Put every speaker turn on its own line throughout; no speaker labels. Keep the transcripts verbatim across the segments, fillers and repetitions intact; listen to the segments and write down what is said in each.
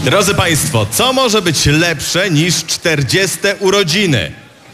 Drodzy Państwo, co może być lepsze niż czterdzieste urodziny?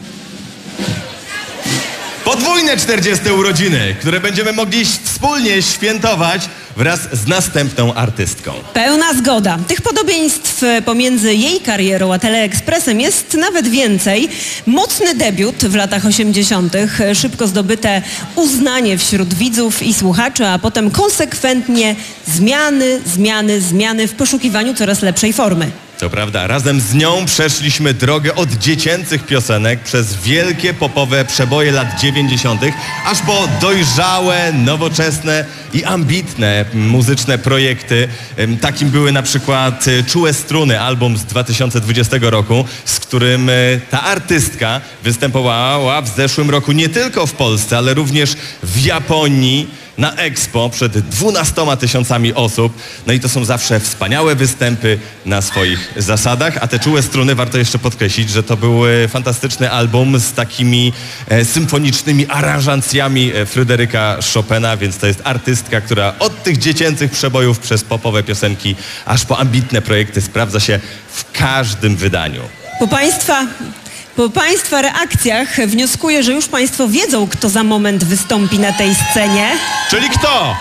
Podwójne czterdzieste urodziny, które będziemy mogli wspólnie świętować wraz z następną artystką.
Pełna zgoda. Tych podobieństw pomiędzy jej karierą a Teleekspresem jest nawet więcej. Mocny debiut w latach osiemdziesiątych, szybko zdobyte uznanie wśród widzów i słuchaczy, a potem konsekwentnie zmiany, zmiany, zmiany w poszukiwaniu coraz lepszej formy.
To prawda, razem z nią przeszliśmy drogę od dziecięcych piosenek przez wielkie popowe przeboje lat dziewięćdziesiątych, aż po dojrzałe, nowoczesne i ambitne muzyczne projekty. Takim były na przykład Czułe Struny, album z dwa tysiące dwudziestego roku, z którym ta artystka występowała w zeszłym roku nie tylko w Polsce, ale również w Japonii, na Expo przed dwunastoma tysiącami osób. No i to są zawsze wspaniałe występy na swoich zasadach. A te Czułe Struny, warto jeszcze podkreślić, że to był fantastyczny album z takimi e, symfonicznymi aranżacjami Fryderyka Chopina, więc to jest artystka, która od tych dziecięcych przebojów przez popowe piosenki aż po ambitne projekty sprawdza się w każdym wydaniu.
Po Państwa... Po Państwa reakcjach wnioskuję, że już Państwo wiedzą, kto za moment wystąpi na tej scenie.
Czyli kto?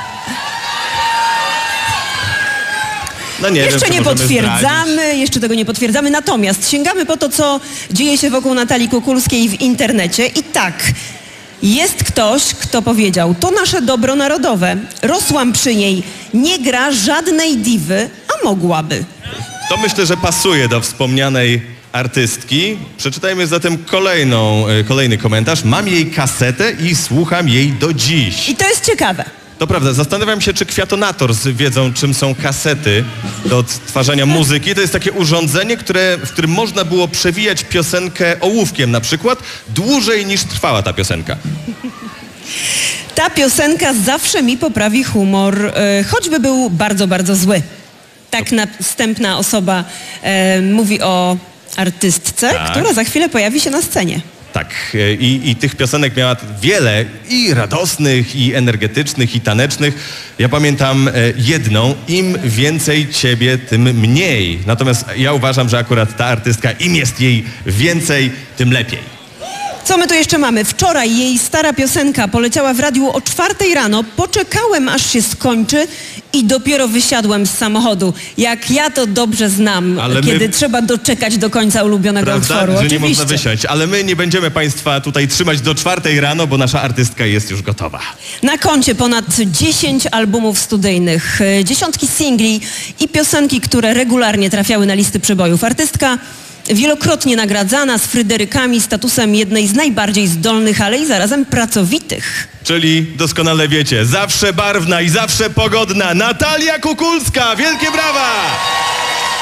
No nie
jeszcze
wiem,
nie potwierdzamy,
zdradzić.
jeszcze tego nie potwierdzamy, natomiast sięgamy po to, co dzieje się wokół Natalii Kukulskiej w internecie i tak, jest ktoś, kto powiedział, to nasze dobro narodowe, rosłam przy niej, nie gra żadnej diwy, a mogłaby.
To myślę, że pasuje do wspomnianej artystki. Przeczytajmy zatem kolejną, kolejny komentarz. Mam jej kasetę i słucham jej do dziś.
I to jest ciekawe.
To prawda, zastanawiam się, czy Kwiatonators wiedzą, czym są kasety do odtwarzania muzyki. To jest takie urządzenie, które, w którym można było przewijać piosenkę ołówkiem na przykład, dłużej niż trwała ta piosenka.
Ta piosenka zawsze mi poprawi humor, choćby był bardzo, bardzo zły. Tak następna osoba e, mówi o artystce,
tak,
która za chwilę pojawi się na scenie.
Tak, i, i tych piosenek miała wiele, i radosnych, i energetycznych, i tanecznych. Ja pamiętam jedną, im więcej ciebie, tym mniej. Natomiast ja uważam, że akurat ta artystka, im jest jej więcej, tym lepiej.
Co my tu jeszcze mamy? Wczoraj jej stara piosenka poleciała w radiu o czwartej rano. Poczekałem, aż się skończy i dopiero wysiadłem z samochodu. Jak ja to dobrze znam, ale kiedy my... trzeba doczekać do końca ulubionego
Prawda,
utworu.
że
Oczywiście.
nie można wysiąść. Ale my nie będziemy Państwa tutaj trzymać do czwartej rano, bo nasza artystka jest już gotowa.
Na koncie ponad dziesięć albumów studyjnych, dziesiątki singli i piosenki, które regularnie trafiały na listy przebojów. Artystka wielokrotnie nagradzana, z Fryderykami, statusem jednej z najbardziej zdolnych, ale i zarazem pracowitych.
Czyli doskonale wiecie, zawsze barwna i zawsze pogodna Natalia Kukulska. Wielkie brawa!